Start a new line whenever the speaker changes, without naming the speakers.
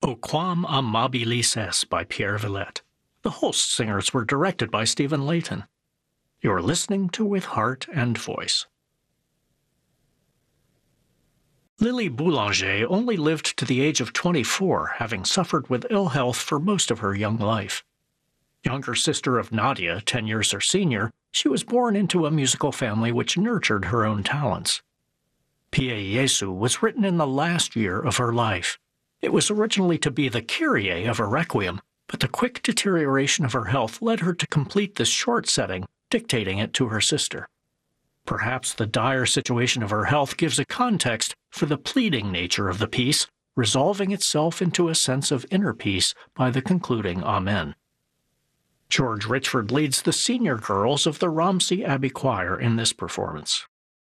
O Quam Amabilis Es by Pierre Villette. The host singers were directed by Stephen Layton. You're listening to With Heart and Voice. Lily Boulanger only lived to the age of 24, having suffered with ill health for most of her young life. Younger sister of Nadia, 10 years her senior, she was born into a musical family which nurtured her own talents. Pie Jesu was written in the last year of her life. It was originally to be the Kyrie of a requiem, but the quick deterioration of her health led her to complete this short setting, dictating it to her sister. Perhaps the dire situation of her health gives a context for the pleading nature of the piece, resolving itself into a sense of inner peace by the concluding Amen. George Richford leads the senior girls of the Romsey Abbey Choir in this performance.